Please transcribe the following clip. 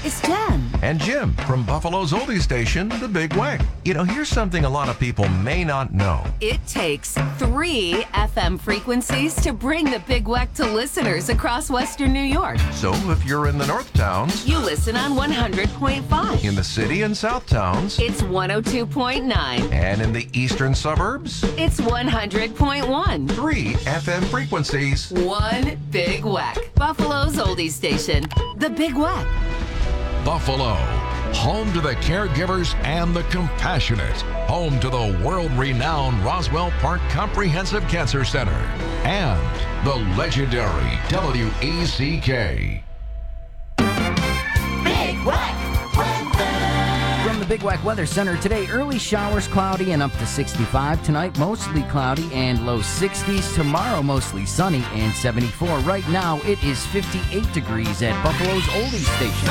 It's Jen. And Jim from Buffalo's oldie station, The Big Weck. You know, here's something a lot of people may not know. It takes 3 FM frequencies to bring The Big Weck to listeners across Western New York. So if you're in the North Towns, You listen on 100.5. in the city and South Towns, It's 102.9. and in the eastern suburbs, It's 100.1. 3 FM frequencies. One Big Weck. Buffalo's oldie station, The Big Weck. Buffalo, home to the caregivers and the compassionate, home to the world-renowned Roswell Park Comprehensive Cancer Center, and the legendary WECK. Big Weck weather. From the Big Weck Weather Center today, early showers cloudy and up to 65. Tonight, mostly cloudy and low 60s. Tomorrow, mostly sunny and 74. Right now, it is 58 degrees at Buffalo's oldie station.